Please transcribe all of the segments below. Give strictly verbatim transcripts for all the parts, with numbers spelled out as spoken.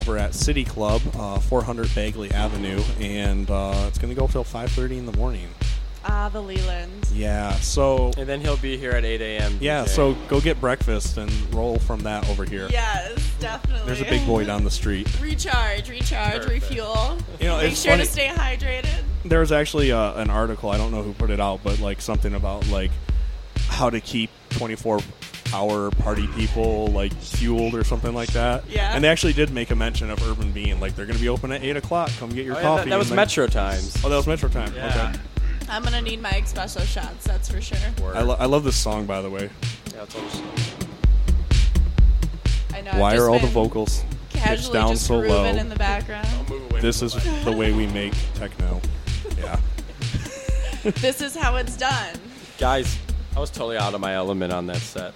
We're at City Club, uh, four hundred Bagley Avenue, and uh, it's going to go till five thirty in the morning. Ah, the Leland. Yeah, so... And then he'll be here at eight a.m. Yeah, so go get breakfast and roll from that over here. Yes, definitely. There's a big boy down the street. Recharge, recharge, Perfect. refuel. You know, Make it's sure funny. to stay hydrated. There was actually uh, an article, I don't know who put it out, but like something about like how to keep twenty-four hour party people like fueled or something like that. Yeah. And they actually did make a mention of Urban Bean. Like they're going to be open at eight o'clock. Come get your Oh, yeah, coffee. that, that was and then- Metro Times. Oh, that was Metro Time. Yeah. Okay. I'm going to need my espresso shots, that's for sure. Word. I, lo- I love this song, by the way. Yeah, it's almost- I know. I've Why just are all the been vocals pitched casually down just so grooving low? in the background. This is the way we make techno. Yeah. This is how it's done. Guys, I was totally out of my element on that set.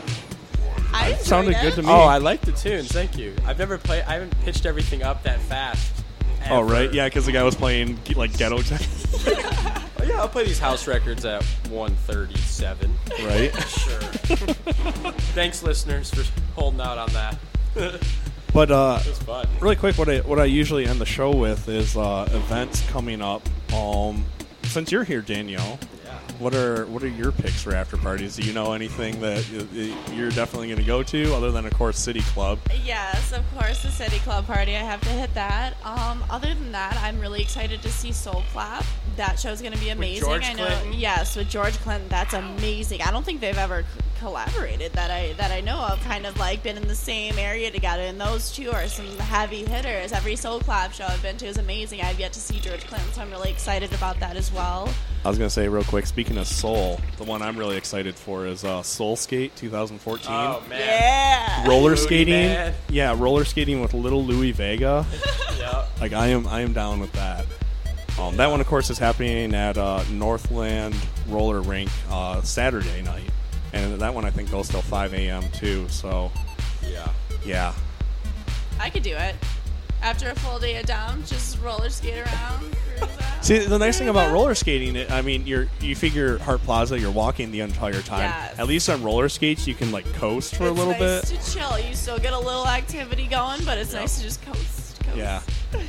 I enjoyed sounded it. good to me. Oh, I like the tunes. Thank you. I've never played. I haven't pitched everything up that fast. Oh, right? ever. Yeah, because the guy was playing like ghetto tech. Oh, yeah, I'll play these house records at one thirty-seven. Right? Sure. Thanks, listeners, for holding out on that. It But uh, was fun. really quick, what I what I usually end the show with is uh, events coming up. Um, since you're here, Danielle, Yeah. what are what are your picks for after parties? Do you know anything that y- y- you're definitely going to go to, other than of course City Club? Yes, of course, the City Club party. I have to hit that. Um, other than that, I'm really excited to see Soul Clap. That show's going to be amazing. George I know. Clinton? Yes, with George Clinton. That's amazing. I don't think they've ever c- collaborated that I that I know of. Kind of like been in the same area together. And those two are some heavy hitters. Every Soul Clap show I've been to is amazing. I've yet to see George Clinton, so I'm really excited about that as well. I was going to say real quick, speaking of soul, the one I'm really excited for is uh, Soul Skate twenty fourteen. Oh, man. Yeah. Roller Louis skating, Man. yeah, roller skating with little Louis Vega. Yep. Like I am, I am down with that. Um, that one, of course, is happening at uh, Northland Roller Rink uh, Saturday night, and that one I think goes till five a.m. too. So, Yeah. yeah, I could do it. After a full day of down, just roller skate around. Cruise out. See, the nice thing about roller skating, it- I mean, you're you figure Hart Plaza, you're walking the entire time. Yes. At least on roller skates, you can like coast for it's a little nice bit. to chill. You still get a little activity going, but it's Yep. nice to just coast. coast. Yeah.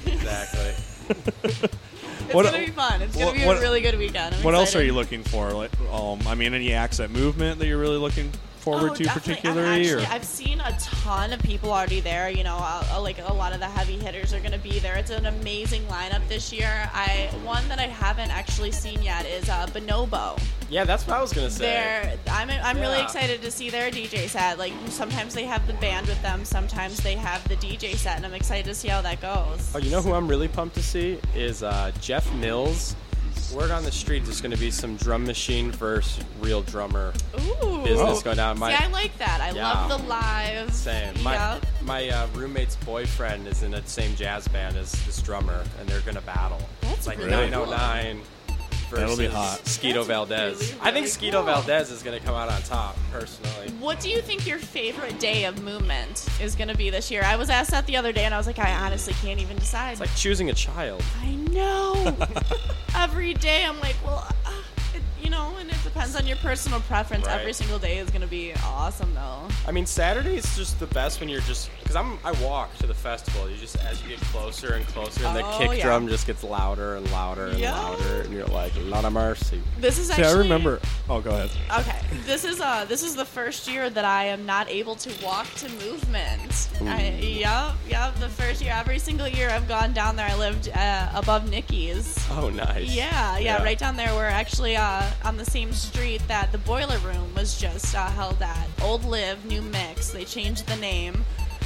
Exactly. It's What- gonna be fun. It's what- gonna be what- a really good weekend. I'm What else are excited. you looking for? Like, um, I mean, any accent movement that you're really looking forward Oh, to, definitely. particularly? I've Or actually, I've seen a ton of people already there. You know, uh, uh, like a lot of the heavy hitters are going to be there. It's an amazing lineup this year. I one that I haven't actually seen yet is uh, Bonobo. Yeah, that's what I was going to say. They're, I'm I'm really Yeah. excited to see their D J set. Like sometimes they have the band with them, sometimes they have the D J set, and I'm excited to see how that goes. Oh, you know who I'm really pumped to see is uh, Jeff Mills. Word on the street is going to be some drum machine versus real drummer Ooh. business going down. My See, I like that. I Yeah. love the live. same. My Yep. my uh, roommate's boyfriend is in the same jazz band as this drummer, and they're going to battle. That's It's like really nine oh nine versus That'll be hot. Skeeto That's Valdez. really, I think really Skeeto cool. Valdez is going to come out on top, personally. What do you think your favorite day of movement is going to be this year? I was asked that the other day, and I was like, I honestly can't even decide. It's like choosing a child. I know. Every day, I'm like, well, uh, it, you know, and it depends on your personal preference. Right. Every single day is going to be awesome, though. I mean, Saturday is just the best when you're just because I'm I walk to the festival. You just as you get closer and closer, and the Oh, kick yeah. drum just gets louder and louder and Yeah. louder, and you're like, Lord of mercy. This is see, actually. I remember. Oh, go ahead. Okay, this is uh this is the first year that I am not able to walk to movement. I, yep, yep. The first year, every single year I've gone down there. I lived uh, above Nikki's. Oh, nice. Yeah, yeah, right down there. We're actually uh, on the same street that the Boiler Room was just uh, held at. Old Live, New Mix. They changed the name.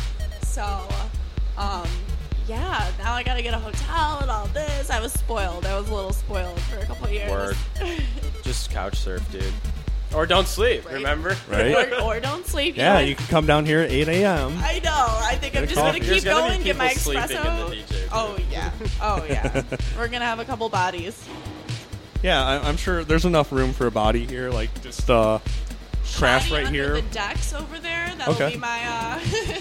So, um, yeah, now I gotta get a hotel and all this. I was spoiled. I was a little spoiled for a couple years. Word. Just couch surf, dude. Or don't sleep. Right. Remember? Right? or, or don't sleep. Yeah, know. you can come down here at eight a.m. I know. I think I'm Get a just gonna coffee. keep There's gonna be going, get my people sleeping in espresso. the D J booth. Oh yeah. Oh yeah. We're gonna have a couple bodies. Yeah, I, I'm sure there's enough room for a body here. Like just uh, crash Body right under here. The decks over there. That'll Okay. be my. Uh,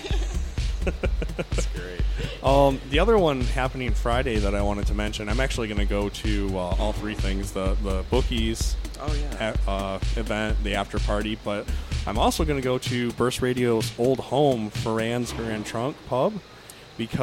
That's great. Um, the other one happening Friday that I wanted to mention, I'm actually going to go to uh, all three things: the the Bookies Oh yeah. a- uh, event, the after party, but I'm also going to go to Burst Radio's old home, Ferran's Grand Trunk Pub, because